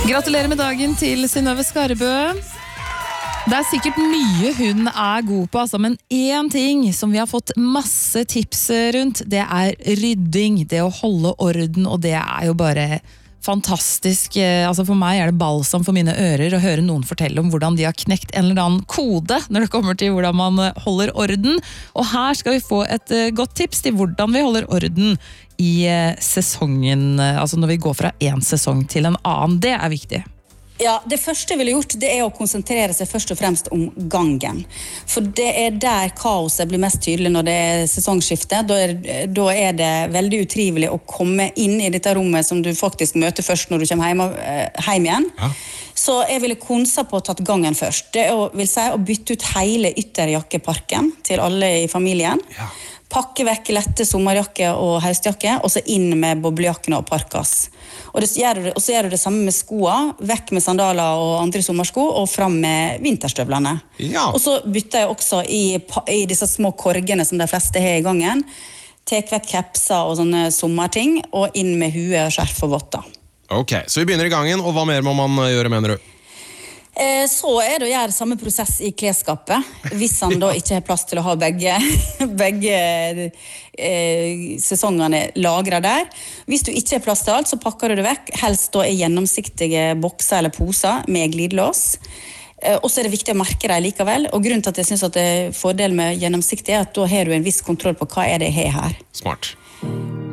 Gratulerer med dagen til Synnøve Skarbø. Det sikkert mye hun god på, altså, men en ting som vi har fått masse tips rundt, det rydding, det å holde orden, og det jo bare fantastisk. Altså for meg det balsam for mine ører å høre noen fortelle om hvordan de har knekt en eller annen kode når det kommer til hvordan man holder orden. Og her skal vi få et godt tips til hvordan vi holder orden i sesongen, altså når vi går fra en sesong til en annen. Det viktig. Ja, det første jeg ville gjort, det å konsentrere seg først og fremst om gangen. For det der kaoset blir mest tydelig når det sesongskifte. Da det veldig utrivelig å komme inn i dette rommet som du faktisk møter først når du kommer hjem igjen. Ja. Så jeg ville konsa på å tatt gangen først. Det vil si å bytte ut hele ytterjakkeparken til alle i familien. Ja. Pakke vekk lette sommerjakke og høstjakke, og så inn med boblejakkene og parkas. Og så gjør du det samme med skoene, vekk med sandaler og andre sommersko, og fram med vinterstøvlene. Ja. Og så bytter jeg også i disse små korgene som de fleste har i gangen, tek vekk kepser og sånne sommerting, og inn med hue, skjerf og votter. Ok, så vi begynner i gangen, og hva mer må man gjøre, mener du? Så det å gjøre samme prosess i klesskapet, hvis han da ikke har plass til å ha begge sesongene lagret der. Hvis du ikke har plass til alt, så pakker du det vekk, helst da i gjennomsiktige bokser eller poser med glidelås. Og så det viktig å merke deg likevel, og grunnen til at jeg synes at det fordel med gjennomsiktig at da har du en viss kontroll på hva det jeg har her. Smart.